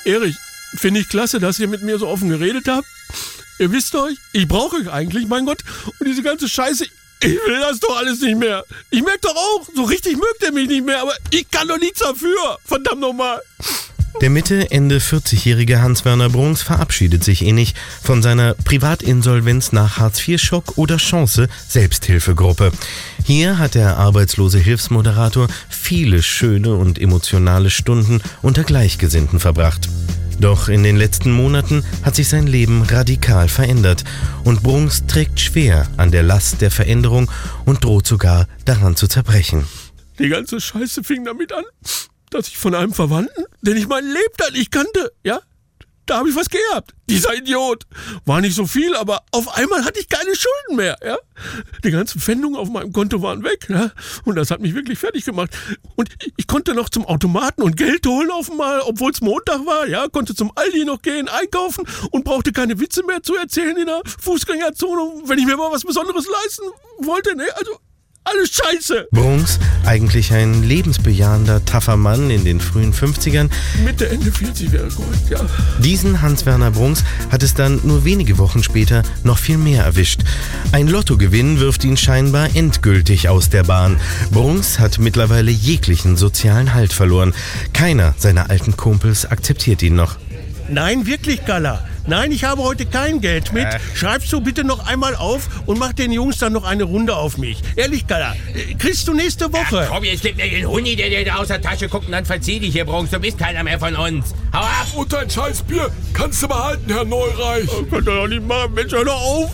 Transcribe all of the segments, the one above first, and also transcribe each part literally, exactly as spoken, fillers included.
Erich, finde ich klasse, dass ihr mit mir so offen geredet habt. Ihr wisst euch, ich brauche euch eigentlich, mein Gott. Und diese ganze Scheiße, ich will das doch alles nicht mehr. Ich merke doch auch, so richtig mögt ihr mich nicht mehr, aber ich kann doch nichts dafür. Verdammt nochmal. Der Mitte, Ende vierzigjährige Hans-Werner Brunks verabschiedet sich innig von seiner Privatinsolvenz nach Hartz-vier-Schock oder Chance Selbsthilfegruppe. Hier hat der arbeitslose Hilfsmoderator viele schöne und emotionale Stunden unter Gleichgesinnten verbracht. Doch in den letzten Monaten hat sich sein Leben radikal verändert und Brunks trägt schwer an der Last der Veränderung und droht sogar daran zu zerbrechen. Die ganze Scheiße fing damit an, dass ich von einem Verwandten, den ich mein Lebtag nicht kannte, ja, da habe ich was geerbt. Dieser Idiot. War nicht so viel, aber auf einmal hatte ich keine Schulden mehr, ja. Die ganzen Pfändungen auf meinem Konto waren weg, ja. Und das hat mich wirklich fertig gemacht. Und ich konnte noch zum Automaten und Geld holen auf einmal, obwohl es Montag war, ja. Konnte zum Aldi noch gehen, einkaufen und brauchte keine Witze mehr zu erzählen in der Fußgängerzone, wenn ich mir mal was Besonderes leisten wollte, ne. Also alles scheiße. Brunks, eigentlich ein lebensbejahender, taffer Mann in den frühen fünfzigern. Mitte, Ende vierzig wäre Gold, ja. Diesen Hans-Werner Brunks hat es dann nur wenige Wochen später noch viel mehr erwischt. Ein Lottogewinn wirft ihn scheinbar endgültig aus der Bahn. Brunks hat mittlerweile jeglichen sozialen Halt verloren. Keiner seiner alten Kumpels akzeptiert ihn noch. Nein, wirklich, Galla. Nein, ich habe heute kein Geld mit. Schreibst du bitte noch einmal auf und mach den Jungs dann noch eine Runde auf mich. Ehrlich, Galla, kriegst du nächste Woche. Ja, komm, jetzt gib mir den Huni, der dir da aus der Tasche guckt und dann verzieh dich hier, Brunks. Du bist keiner mehr von uns. Hau ab! Und dein Scheißbier kannst du behalten, Herr Neureich. Oh, könnt ihr doch nicht machen, Mensch, hör doch auf.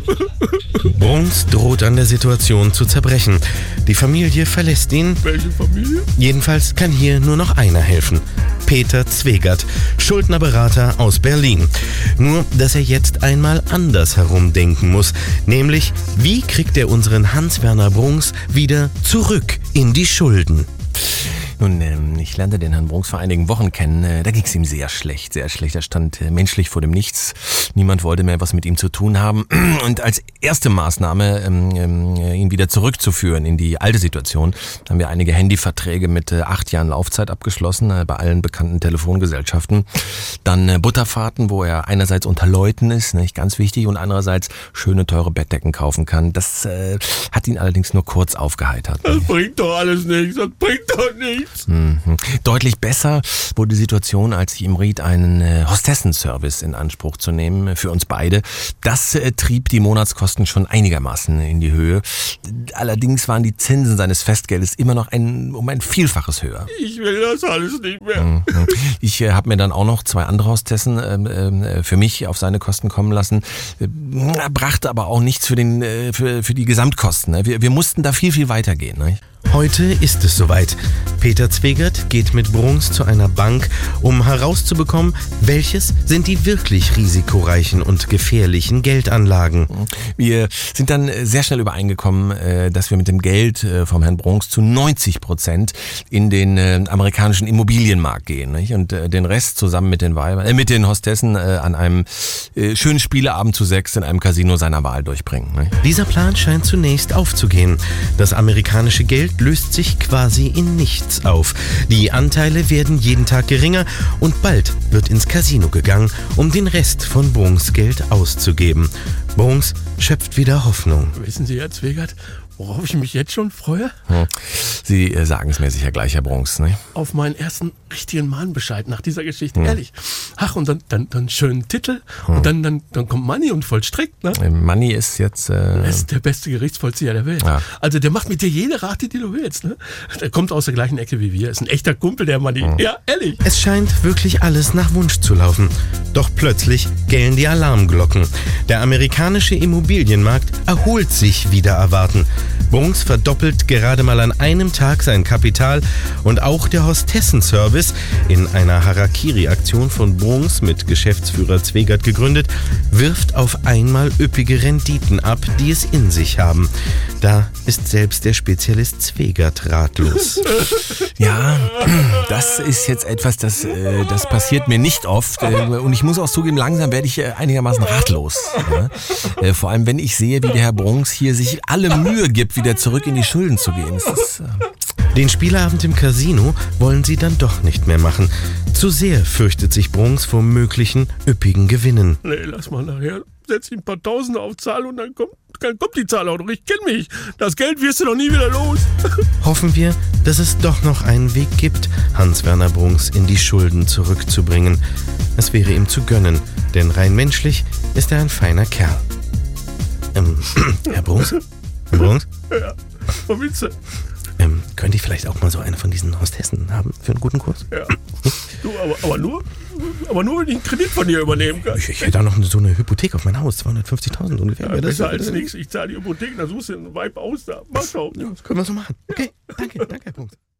Brunks droht an der Situation zu zerbrechen. Die Familie verlässt ihn. Welche Familie? Jedenfalls kann hier nur noch einer helfen. Peter Zwegert, Schuldnerberater aus Berlin. Nur, dass er jetzt einmal anders herumdenken muss. Nämlich, wie kriegt er unseren Hans-Werner Brunks wieder zurück in die Schulden? Nun, ähm, ich lernte den Herrn Brunks vor einigen Wochen kennen. Äh, da ging es ihm sehr schlecht, sehr schlecht. Er stand äh, menschlich vor dem Nichts. Niemand wollte mehr was mit ihm zu tun haben. Und als erste Maßnahme, ähm, ähm, ihn wieder zurückzuführen in die alte Situation, haben wir einige Handyverträge mit äh, acht Jahren Laufzeit abgeschlossen, äh, bei allen bekannten Telefongesellschaften. Dann äh, Butterfahrten, wo er einerseits unter Leuten ist, nicht ganz wichtig, und andererseits schöne, teure Bettdecken kaufen kann. Das äh, hat ihn allerdings nur kurz aufgeheitert. Das bringt doch alles nichts, das bringt doch nichts. Mhm. Deutlich besser wurde die Situation, als ich ihm riet, einen äh, Hostessenservice in Anspruch zu nehmen äh, für uns beide. Das äh, trieb die Monatskosten schon einigermaßen in die Höhe. Allerdings waren die Zinsen seines Festgeldes immer noch ein, um ein Vielfaches höher. Ich will das alles nicht mehr. Mhm. Ich äh, habe mir dann auch noch zwei andere Hostessen äh, äh, für mich auf seine Kosten kommen lassen. Äh, brachte aber auch nichts für, den, äh, für, für die Gesamtkosten. Ne? Wir, wir mussten da viel, viel weitergehen. Ne? Heute ist es soweit. Peter Zwegert geht mit Brunks zu einer Bank, um herauszubekommen, welches sind die wirklich risikoreichen und gefährlichen Geldanlagen. Wir sind dann sehr schnell übereingekommen, dass wir mit dem Geld vom Herrn Brunks zu neunzig Prozent in den amerikanischen Immobilienmarkt gehen, nicht? Und den Rest zusammen mit den Weibern, äh, mit den Hostessen an einem schönen Spieleabend zu sechs in einem Casino seiner Wahl durchbringen. Nicht? Dieser Plan scheint zunächst aufzugehen. Das amerikanische Geld löst sich quasi in nichts auf. Die Anteile werden jeden Tag geringer und bald wird ins Casino gegangen, um den Rest von Brunks Geld auszugeben. Brunks schöpft wieder Hoffnung. Wissen Sie, Herr Zwegert, worauf ich mich jetzt schon freue? Hm. Sie äh, sagen es mir sicher gleich, Herr Brunks, ne? Auf meinen ersten richtigen Mahnbescheid nach dieser Geschichte, hm. ehrlich. Ach, und dann, dann, dann schönen Titel hm. und dann, dann, dann kommt Manni und vollstreckt, ne? Manni ist jetzt... Äh Er ist der beste Gerichtsvollzieher der Welt. Ja. Also der macht mit dir jede Rate, die du willst, ne? Der kommt aus der gleichen Ecke wie wir, ist ein echter Kumpel, der Manni. Hm. Ja, ehrlich. Es scheint wirklich alles nach Wunsch zu laufen. Doch plötzlich gellen die Alarmglocken. Der amerikanische Immobilienmarkt erholt sich wider Erwarten. Brunks verdoppelt gerade mal an einem Tag sein Kapital und auch der Hostessenservice, in einer Harakiri-Aktion von Brunks mit Geschäftsführer Zwegert gegründet, wirft auf einmal üppige Renditen ab, die es in sich haben. Da ist selbst der Spezialist Zwegert ratlos. Ja, das ist jetzt etwas, das, äh, das passiert mir nicht oft. Äh, und ich muss auch zugeben, langsam werde ich äh, einigermaßen ratlos. Ja? Äh, vor allem, wenn ich sehe, wie der Herr Brunks hier sich alle Mühe gibt, wieder zurück in die Schulden zu gehen. Das ist, äh Den Spieleabend im Casino wollen sie dann doch nicht mehr machen. Zu sehr fürchtet sich Brunks vor möglichen üppigen Gewinnen. Nee, lass mal nachher. Setz ihm ein paar Tausende auf Zahl und dann kommt, dann kommt die Zahl auch noch. Ich kenn mich. Das Geld wirst du doch nie wieder los. Hoffen wir, dass es doch noch einen Weg gibt, Hans-Werner Brunks in die Schulden zurückzubringen. Es wäre ihm zu gönnen, denn rein menschlich ist er ein feiner Kerl. Ähm, Herr Brunks? Herr Brunks? Ja, was willst du? Ähm, könnte ich vielleicht auch mal so eine von diesen Hostessen haben für einen guten Kurs? Ja. Du, aber, aber nur, aber nur, wenn ich einen Kredit von dir übernehmen kann. Ich, ich hätte auch noch so eine Hypothek auf mein Haus, zweihundertfünfzigtausend ungefähr. Ja, Wäre das besser so- als nichts. Ich zahle die Hypothek, dann suchst du einen Vibe aus da. Mach doch. Ja, das können wir so machen. Okay, danke, danke, Herr Brunks.